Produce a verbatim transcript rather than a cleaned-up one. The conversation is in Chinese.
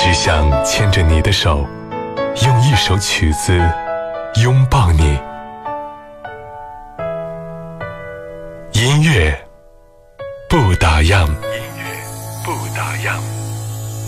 只想牵着你的手，用一首曲子拥抱你。音乐不打烊，音乐不打烊。